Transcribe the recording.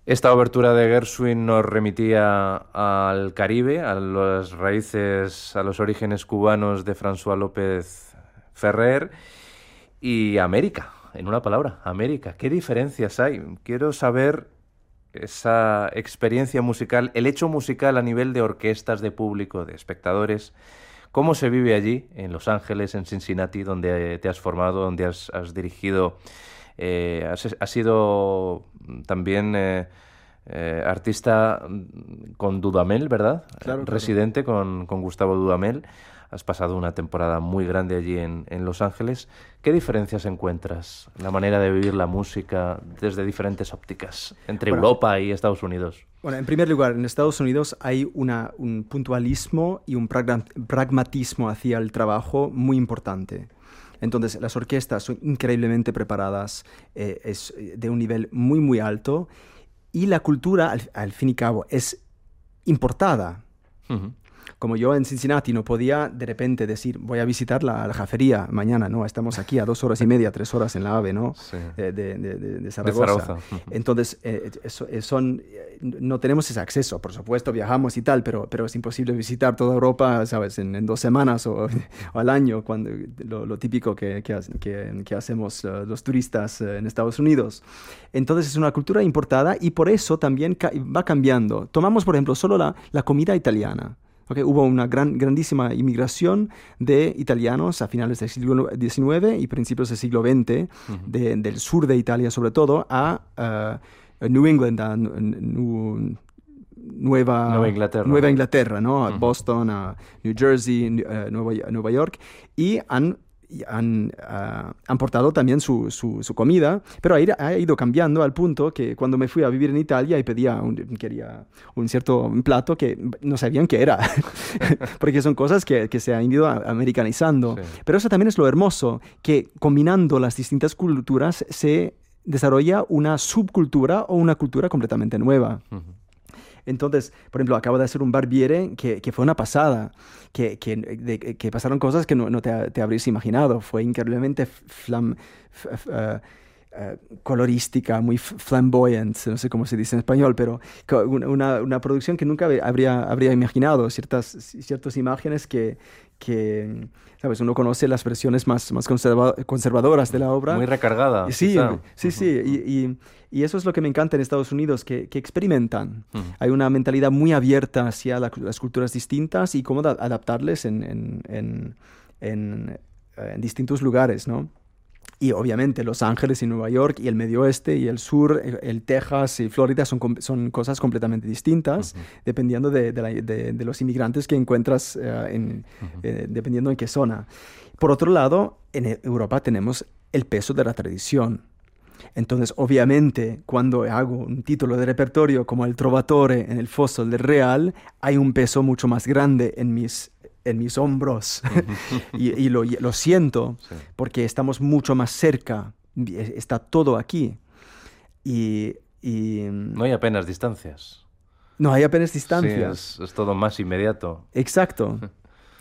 Esta obertura de Gershwin nos remitía al Caribe, a las raíces, a los orígenes cubanos de François López Ferrer y América, en una palabra, América. ¿Qué diferencias hay? Quiero saber esa experiencia musical, el hecho musical a nivel de orquestas, de público, de espectadores. ¿Cómo se vive allí, en Los Ángeles, en Cincinnati, donde te has formado, donde has dirigido? Has sido también artista con Dudamel, ¿verdad? Claro, claro. Residente con Gustavo Dudamel. Has pasado una temporada muy grande allí en Los Ángeles. ¿Qué diferencias encuentras en la manera de vivir la música desde diferentes ópticas entre Bueno, Europa y Estados Unidos? bueno, en primer lugar, en Estados Unidos hay un puntualismo y un pragmatismo hacia el trabajo muy importante. Entonces, las orquestas son increíblemente preparadas, es de un nivel muy, muy alto, y la cultura, al fin y cabo, es importada. Ujú. Como yo en Cincinnati no podía de repente decir, voy a visitar la Jafería mañana, no, estamos aquí a 2 horas y media, 3 horas en la AVE, ¿no? Sí. De De Zaragoza. Zaragoza. Ujú. Entonces, no tenemos ese acceso, por supuesto, viajamos y tal, pero es imposible visitar toda Europa, ¿sabes? En 2 semanas o al año, cuando, lo típico que hacemos los turistas en Estados Unidos. Entonces, es una cultura importada y por eso también va cambiando. Tomamos, por ejemplo, solo la comida italiana. Ok, hubo una grandísima inmigración de italianos a finales del siglo XIX y principios del siglo XX, Ujú. del sur de Italia sobre todo, a New England, Nueva Inglaterra. Nueva Inglaterra, ¿no? A Ujú. Boston, a New Jersey, Nueva York, y han portado también su comida, pero ha ido cambiando al punto que cuando me fui a vivir en Italia y quería un cierto plato que no sabían qué era, porque son cosas que se han ido americanizando. Sí. Pero eso también es lo hermoso, que combinando las distintas culturas se desarrolla una subcultura o una cultura completamente nueva. Ujú. Entonces, por ejemplo, acabo de hacer un Barbiere que fue una pasada, que pasaron cosas que no te habrías imaginado. Fue increíblemente colorística, muy flamboyant, no sé cómo se dice en español, pero una producción que nunca habría imaginado, ciertas imágenes que, ¿sabes? Uno conoce las versiones más conservadoras de la obra. Muy recargada, Sí, quizá. sí, sí. Ujú. Y eso es lo que me encanta en Estados Unidos, que experimentan. Ujú. Hay una mentalidad muy abierta hacia las culturas distintas y cómo adaptarles en distintos lugares, ¿no? Y obviamente Los Ángeles y Nueva York y el Medio Oeste y el sur, el Texas y Florida son cosas completamente distintas, Ujú. dependiendo de los inmigrantes que encuentras, Ujú. dependiendo en qué zona. Por otro lado, en Europa tenemos el peso de la tradición. Entonces, obviamente, cuando hago un título de repertorio como El Trovatore en el Fosso del Real, hay un peso mucho más grande en mis hombros. Ujú. Y lo siento Sí. porque estamos mucho más cerca. Está todo aquí. Y No hay apenas distancias. no hay apenas Sí, distancias. es todo más inmediato. Exacto.